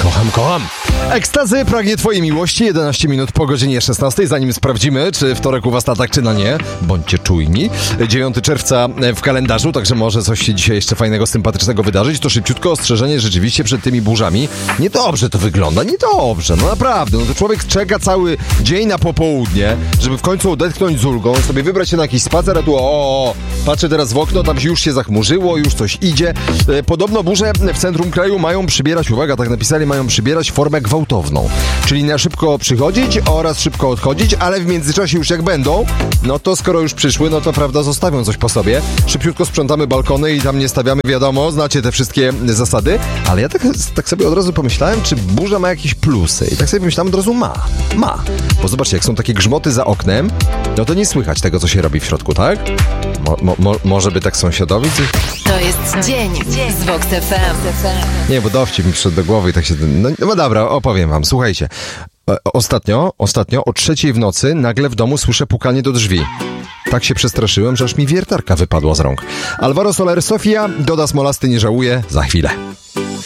Kocham. Ekstazy pragnie twojej miłości. 11 minut po godzinie 16. Zanim sprawdzimy, czy wtorek u was na tak, czy na nie, bądźcie czujni. 9 czerwca w kalendarzu, także może coś się dzisiaj jeszcze fajnego, sympatycznego wydarzyć. To szybciutko ostrzeżenie rzeczywiście przed tymi burzami. Niedobrze to wygląda, niedobrze. No naprawdę, no to człowiek czeka cały dzień na popołudnie, żeby w końcu odetchnąć z ulgą, sobie wybrać się na jakiś spacer, a tu patrzę teraz w okno, tam już się zachmurzyło, już coś idzie. Podobno burze w centrum kraju mają przybierać, uwaga, tak napisali, mają przybierać formę gwałtowną. Czyli na szybko przychodzić oraz szybko odchodzić, ale w międzyczasie już jak będą, no to skoro już przyszły, no to prawda, zostawią coś po sobie. Szybciutko sprzątamy balkony i tam nie stawiamy, wiadomo, znacie te wszystkie zasady, ale ja tak sobie od razu pomyślałem, czy burza ma jakieś plusy. I tak sobie pomyślałem, od razu ma. Bo zobaczcie, jak są takie grzmoty za oknem, no to nie słychać tego, co się robi w środku, tak? Może by tak sąsiadowi coś... To jest dzień z Vox FM. Nie, bo dowcip mi przyszedł do głowy i tak się... No dobra, opowiem wam. Słuchajcie. Ostatnio o 3:00 w nocy nagle w domu słyszę pukanie do drzwi. Tak się przestraszyłem, że aż mi wiertarka wypadła z rąk. Alvaro Soler Sofia, Doda Smolasty nie żałuje, za chwilę.